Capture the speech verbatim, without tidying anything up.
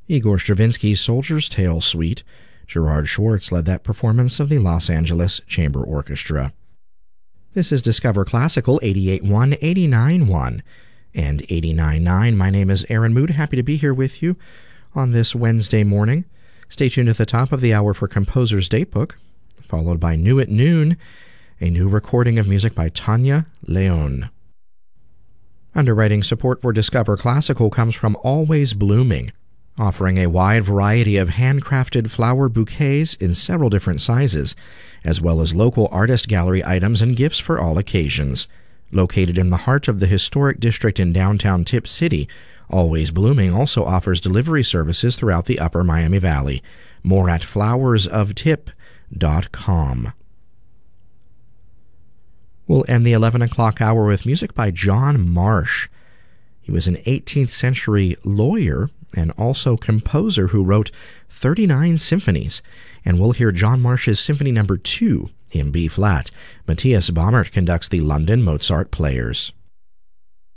Igor Stravinsky's Soldier's Tale Suite. Gerard Schwartz led that performance of the Los Angeles Chamber Orchestra. This is Discover Classical eighty-eight point one, eighty-nine point one, and eighty-nine point nine. My name is Aaron Mood. Happy to be here with you on this Wednesday morning. Stay tuned at the top of the hour for Composer's Datebook, followed by New at Noon, a new recording of music by Tanya Leon. Underwriting support for Discover Classical comes from Always Blooming, offering a wide variety of handcrafted flower bouquets in several different sizes, as well as local artist gallery items and gifts for all occasions. Located in the heart of the historic district in downtown Tip City, Always Blooming also offers delivery services throughout the upper Miami Valley. More at flowers of tip dot com. We'll end the eleven o'clock hour with music by John Marsh. He was an eighteenth century lawyer and also composer who wrote thirty-nine symphonies, and we'll hear John Marsh's Symphony Number two in B-flat. Matthias Baumert conducts the London Mozart Players.